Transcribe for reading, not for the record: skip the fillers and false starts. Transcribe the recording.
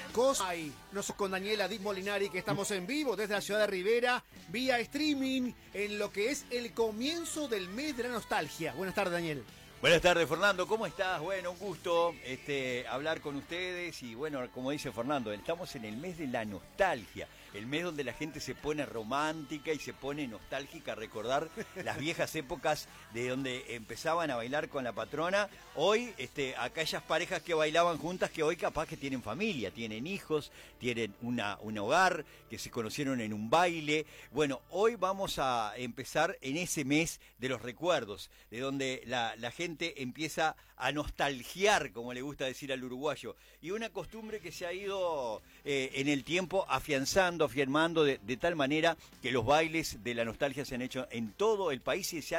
Cosay. Nosotros con Daniela Di Molinari, que estamos en vivo desde la ciudad de Rivera, vía streaming, en lo que es el comienzo del mes de la nostalgia. Buenas tardes, Daniel. Buenas tardes, Fernando, ¿cómo estás? Bueno, un gusto hablar con ustedes y bueno, como dice Fernando, estamos en el mes de la nostalgia, el mes donde la gente se pone romántica y se pone nostálgica a recordar las viejas épocas de donde empezaban a bailar con la patrona. Hoy, aquellas parejas que bailaban juntas que hoy capaz que tienen familia, tienen hijos, tienen un hogar, que se conocieron en un baile. Bueno, hoy vamos a empezar en ese mes de los recuerdos, de donde la gente empieza a nostalgiar, como le gusta decir al uruguayo, y una costumbre que se ha ido en el tiempo afianzando, afirmando de tal manera que los bailes de la nostalgia se han hecho en todo el país y se